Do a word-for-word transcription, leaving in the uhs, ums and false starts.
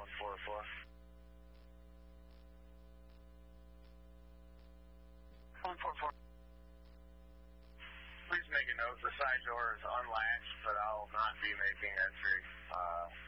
one four four. one four four. Please make a note, the side door is unlatched, but I'll not be making entry. Uh,